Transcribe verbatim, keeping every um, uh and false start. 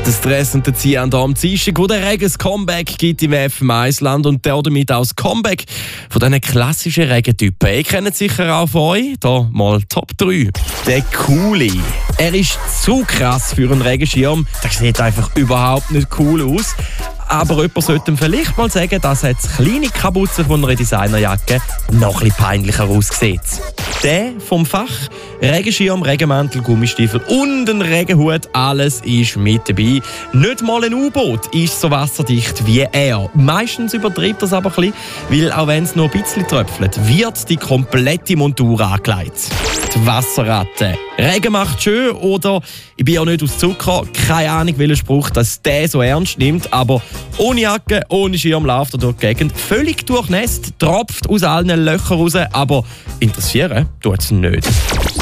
Der Stress und der Ziehen am Dienstag, wo der Regen ein Comeback gibt im F M eins Land und damit auch das Comeback von diesen klassischen Regentypen. Ihr kennt sicher auch von euch. Hier mal Top drei. Der Coole. Er ist zu krass für einen Regenschirm. Der sieht einfach überhaupt nicht cool aus. Aber jemand sollte ihm vielleicht mal sagen, dass die kleine Kapuze von einer Designerjacke noch etwas peinlicher aussieht. Der vom Fach, Regenschirm, Regenmantel, Gummistiefel und ein Regenhut, alles ist mit dabei. Nicht mal ein U-Boot ist so wasserdicht wie er. Meistens übertreibt er es aber ein bisschen, weil auch wenn es nur ein bisschen tröpfelt, wird die komplette Montur angelegt. Die Wasserratte. Regen macht schön oder ich bin ja nicht aus Zucker. Keine Ahnung, welcher Spruch das der so ernst nimmt, aber ohne Jacke, ohne Schirm läuft er durch die Gegend. Völlig durchnässt, tropft aus allen Löchern raus, aber interessieren tut es nicht.